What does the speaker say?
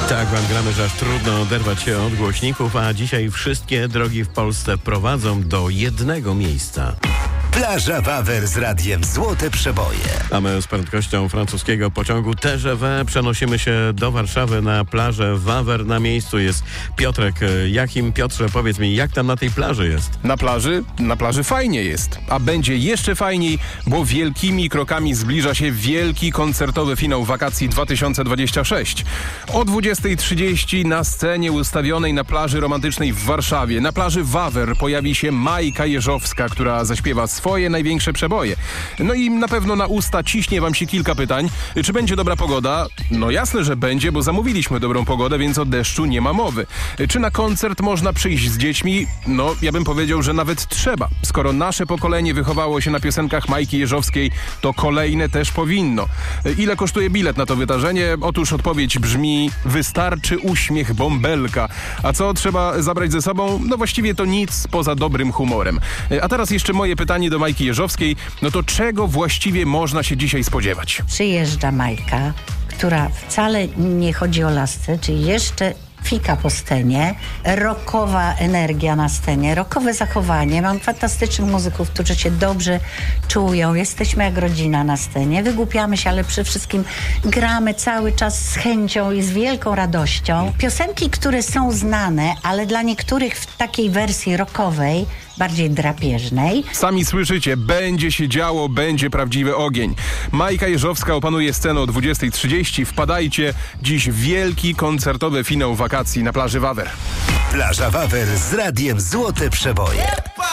Tak wam gramy, że aż trudno oderwać się od głośników, a dzisiaj wszystkie drogi w Polsce prowadzą do jednego miejsca. Plaża Wawer z radiem Złote Przeboje. A my z prędkością francuskiego pociągu TGV przenosimy się do Warszawy na plażę Wawer. Na miejscu jest Piotrek Jachim. Piotrze, powiedz mi, jak tam na tej plaży jest? Na plaży fajnie jest, a będzie jeszcze fajniej, bo wielkimi krokami zbliża się wielki koncertowy finał wakacji 2026. O 20:30 na scenie ustawionej na plaży romantycznej w Warszawie, na plaży Wawer, pojawi się Majka Jeżowska, która zaśpiewa swoje największe przeboje. No i na pewno na usta ciśnie wam się kilka pytań. Czy będzie dobra pogoda? No jasne, że będzie, bo zamówiliśmy dobrą pogodę, więc o deszczu nie ma mowy. Czy na koncert można przyjść z dziećmi? No, ja bym powiedział, że nawet trzeba. Skoro nasze pokolenie wychowało się na piosenkach Majki Jeżowskiej, to kolejne też powinno. Ile kosztuje bilet na to wydarzenie? Otóż odpowiedź brzmi: wystarczy uśmiech bąbelka. A co trzeba zabrać ze sobą? No właściwie to nic poza dobrym humorem. A teraz jeszcze moje pytanie do Majki Jeżowskiej. No to czego właściwie można się dzisiaj spodziewać? Przyjeżdża Majka, która wcale nie chodzi o lasce, czyli jeszcze fika po scenie, rockowa energia na scenie, rockowe zachowanie. Mam fantastycznych muzyków, którzy się dobrze czują. Jesteśmy jak rodzina na scenie. Wygłupiamy się, ale przede wszystkim gramy cały czas z chęcią i z wielką radością. Piosenki, które są znane, ale dla niektórych w takiej wersji rockowej, bardziej drapieżnej. Sami słyszycie, będzie się działo, będzie prawdziwy ogień. Majka Jeżowska opanuje scenę o 20:30. Wpadajcie, dziś wielki koncertowy finał wakacji na plaży Wawer. Plaża Wawer z radiem Złote Przeboje.